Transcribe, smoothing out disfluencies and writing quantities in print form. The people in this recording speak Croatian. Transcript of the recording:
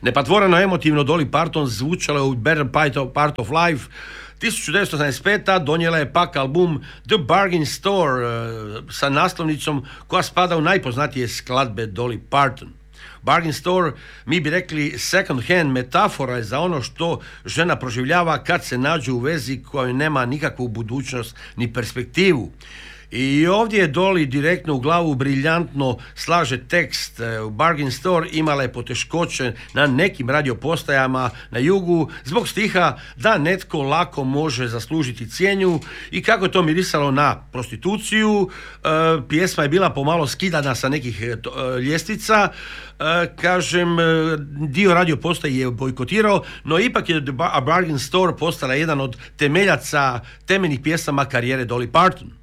Nepatvoreno emotivno Dolly Parton zvučala je u Better Part of Life. 1985. donijela je pak album The Bargain Store sa naslovnicom koja spada u najpoznatije skladbe Dolly Parton. Bargain Store, mi bi rekli second hand, metafora je za ono što žena proživljava kad se nađe u vezi koja nema nikakvu budućnost ni perspektivu. I ovdje je Dolly direktno u glavu briljantno slaže tekst. U Bargain Store imala je poteškoće na nekim radiopostajama na jugu zbog stiha da netko lako može zaslužiti cijenju i kako je to mirisalo na prostituciju. Pjesma je bila pomalo skidana sa nekih ljestvica. Kažem, dio radiopostaje je bojkotirao, no ipak je A Bargain Store postala jedan od temeljaca temeljnih pjesama karijere Dolly Parton.